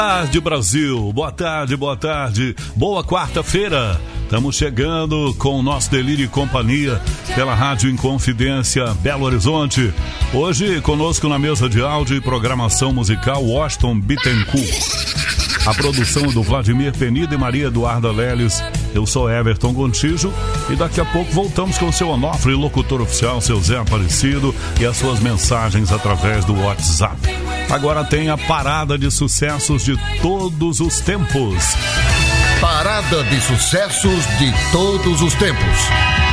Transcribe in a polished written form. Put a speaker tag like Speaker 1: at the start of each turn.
Speaker 1: Boa tarde, Brasil. Boa tarde, boa tarde. Boa quarta-feira. Estamos chegando com o nosso Delírio e Companhia pela Rádio Inconfidência, Belo Horizonte. Hoje, conosco na mesa de áudio e programação musical, Washington Bittencourt. A produção é do Vladimir Penida e Maria Eduarda Leles. Eu sou Everton Gontijo e daqui a pouco voltamos com o seu Onofre, locutor oficial, seu Zé Aparecido, e as suas mensagens através do WhatsApp. Agora tem a parada de sucessos de todos os tempos.
Speaker 2: Parada de sucessos de todos os tempos.